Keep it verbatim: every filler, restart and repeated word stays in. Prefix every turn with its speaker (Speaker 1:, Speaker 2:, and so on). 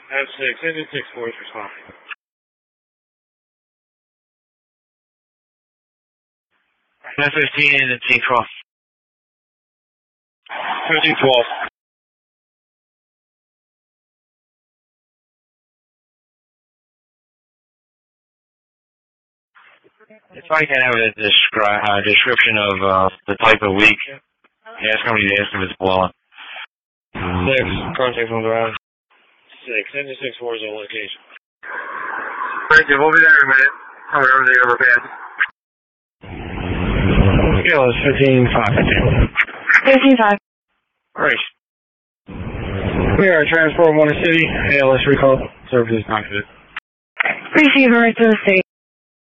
Speaker 1: F six, engine six four is responding.
Speaker 2: F fifteen, engine T twelve.
Speaker 1: fifteen twelve.
Speaker 2: If I can have a descri uh, description of uh, the type of leak, gas company to ask if it's blowing.
Speaker 1: Six, contact from the ground. Six, engine six four is on location.
Speaker 2: Thank you, we'll be there in a minute. Cover everything over past.
Speaker 1: Scale is fifteen five.
Speaker 3: fifteen five.
Speaker 1: Right. We are Transport Motor City, A L S recall. Service is not good.
Speaker 3: Receiver right to the state.